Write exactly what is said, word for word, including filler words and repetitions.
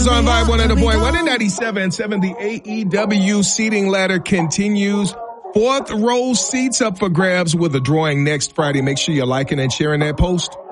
It's on Vibe one hundred point one and ninety-seven point seven. The A E W seating ladder continues. Fourth row seats up for grabs with a drawing next Friday. Make sure you're liking and sharing that post.